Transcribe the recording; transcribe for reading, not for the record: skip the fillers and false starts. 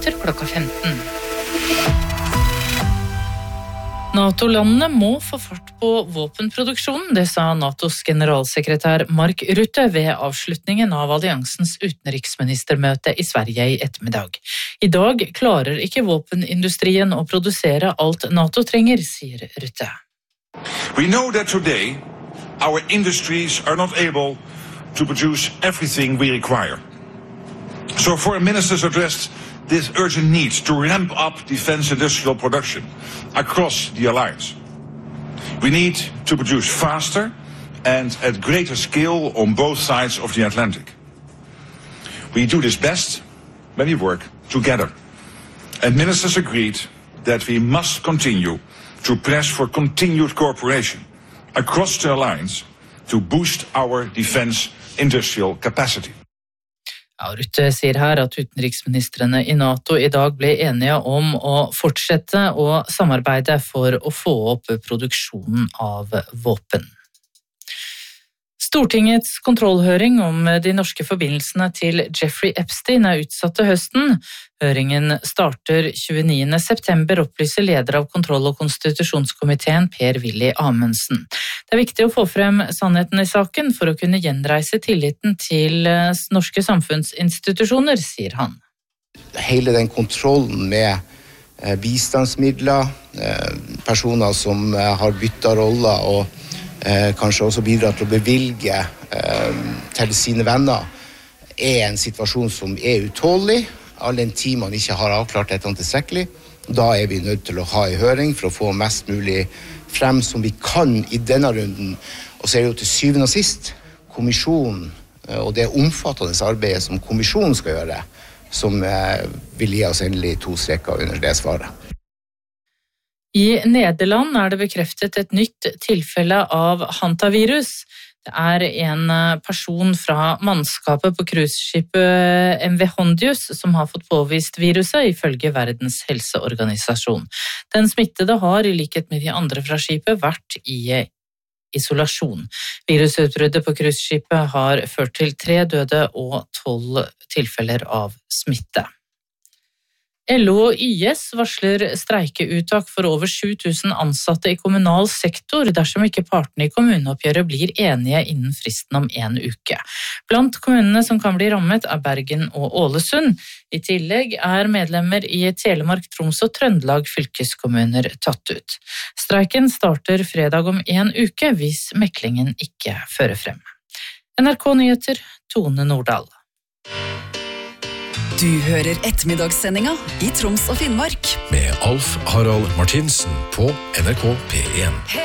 nyheter klokka 15. NATO-landene må få fart på våpenproduksjonen, det sa NATOs generalsekretær Mark Rutte ved avslutningen av alliansens utenriksministermøte i Sverige i ettermiddag. I dag klarer ikke våpenindustrien å produsere alt NATO trenger, sier Rutte. We know that today our industries are not able to produce everything we require. So foreign ministers addressed this urgent need to ramp up defense industrial production across the alliance. We need to produce faster and at greater scale on both sides of the Atlantic. We do this best when we work together. And ministers agreed that we must continue to press for continued cooperation across the alliance to boost our defense industrial capacity. Rutte sier her at utenriksministrene i NATO i dag ble enige om å fortsette å samarbeide for å få opp produksjonen av våpen. Stortingets kontrollhøring om de norske forbindelsene til Jeffrey Epstein er utsatt til høsten. Høringen starter 29. september, opplyser leder av kontroll- og konstitusjonskomiteen Per-Willy Amundsen. Det er viktig å få frem sannheten i saken for å kunne gjenreise tilliten til norske samfunnsinstitusjoner, sier han. Hele den kontrollen med bistandsmidler, personer som har byttet roller og kanskje også bidrar til å bevilge til sine venner, er en situasjon som er utålelig, all den tid man ikke har avklart dette tilstrekkelig. Da er vi nødt til å ha en høring for å få mest mulig frem som vi kan i denne runden. Og så er det jo til syvende og sist kommisjonen og det omfattende arbeidet som kommisjonen skal gjøre, som vil gi oss endelig 2 streker under det svaret. I Nederland er det bekreftet et nytt tilfelle av hantavirus. Det er en person fra mannskapet på cruiseskipet MV Hondius som har fått påvist viruset, ifølge Verdens helseorganisasjon. Den smittede har, i likhet med de andre fra skipet, vært i isolasjon. Virusutbruddet på cruiseskipet har ført til 3 døde og 12 tilfeller av smitte. LO og YS varsler streikeuttak for over 7000 ansatte i kommunal sektor dersom ikke partene i kommuneoppgjøret blir enige innen fristen om 1 uke. Blant kommunene som kan bli rammet er Bergen og Ålesund. I tillegg er medlemmer i Telemark, Troms og Trøndelag fylkeskommuner tatt ut. Streiken starter fredag om 1 uke hvis meklingen ikke fører frem. NRK Nyheter, Tone Nordahl. Du hører ettermiddagssendinga i Troms og Finnmark. Med Alf Harald Martinsen på NRK P1.